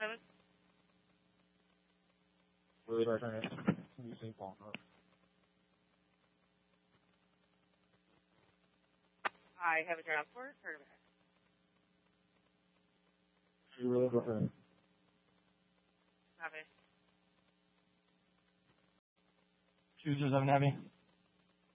7. Really right hand. Using phone. I have a ground for it. Heard of it. You really right hand. Copy. 207 Heavy.